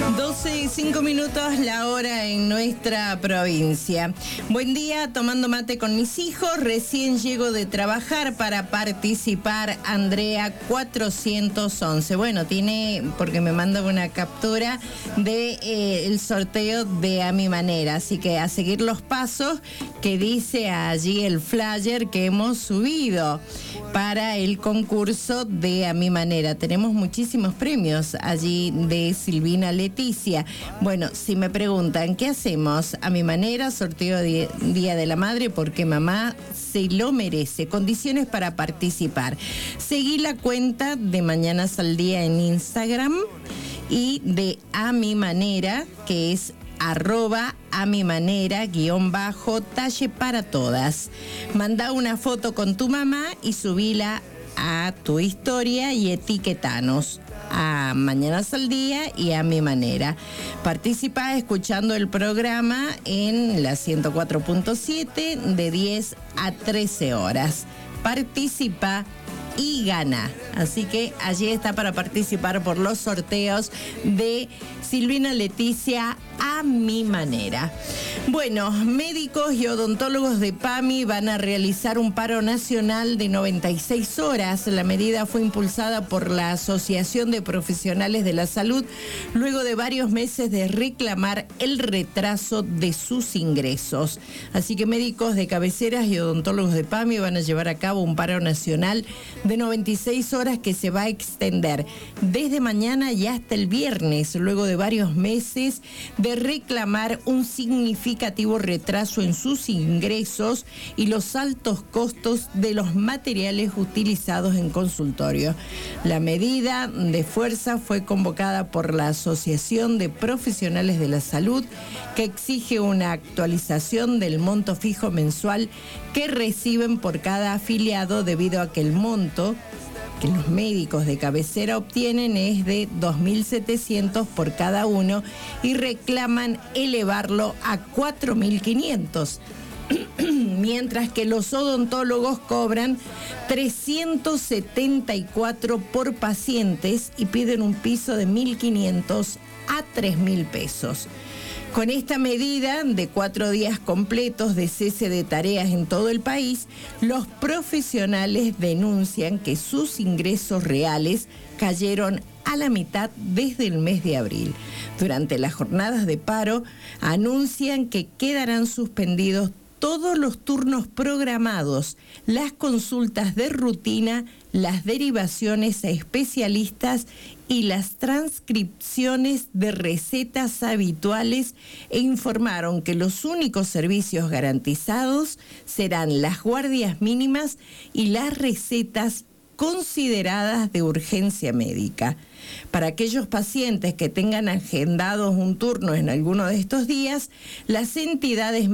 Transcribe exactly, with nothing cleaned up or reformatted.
doce y cinco minutos la hora en nuestra provincia. Buen día, tomando mate con mis hijos. Recién llego de trabajar para participar. Andrea cuatrocientos once. Bueno, tiene, porque me manda una captura de eh, el sorteo de A Mi Manera. Así que a seguir los pasos que dice allí el flyer que hemos subido para el concurso de A Mi Manera. Tenemos muchísimos premios allí de Silvina Leticia. Bueno, si me preguntan, ¿qué hacemos? A Mi Manera, sorteo de Día de la Madre, porque mamá se lo merece. Condiciones para participar. Seguí la cuenta de Mañanas al Día en Instagram y de A Mi Manera, que es arroba a mi manera, guión bajo, talle para todas. Manda una foto con tu mamá y subila a tu historia y etiquetanos a Mañanas al Día y A Mi Manera. Participa escuchando el programa en la ciento cuatro punto siete de diez a trece horas. Participa y gana. Así que allí está para participar por los sorteos de Silvina Leticia A Mi Manera. Bueno, médicos y odontólogos de PAMI van a realizar un paro nacional de noventa y seis horas. La medida fue impulsada por la Asociación de Profesionales de la Salud luego de varios meses de reclamar el retraso de sus ingresos. Así que médicos de cabeceras y odontólogos de PAMI van a llevar a cabo un paro nacional de noventa y seis horas que se va a extender desde mañana y hasta el viernes, luego de varios meses de reclamar un significativo retraso en sus ingresos y los altos costos de los materiales utilizados en consultorio. La medida de fuerza fue convocada por la Asociación de Profesionales de la Salud, que exige una actualización del monto fijo mensual que reciben por cada afiliado, debido a que el monto que los médicos de cabecera obtienen es de dos mil setecientos por cada uno y reclaman elevarlo a cuatro mil quinientos, mientras que los odontólogos cobran trescientos setenta y cuatro por pacientes y piden un piso de mil quinientos a tres mil pesos. Con esta medida de cuatro días completos de cese de tareas en todo el país, los profesionales denuncian que sus ingresos reales cayeron a la mitad desde el mes de abril. Durante las jornadas de paro, anuncian que quedarán suspendidos todos los turnos programados, las consultas de rutina, las derivaciones a especialistas y las transcripciones de recetas habituales, e informaron que los únicos servicios garantizados serán las guardias mínimas y las recetas consideradas de urgencia médica. Para aquellos pacientes que tengan agendados un turno en alguno de estos días, las entidades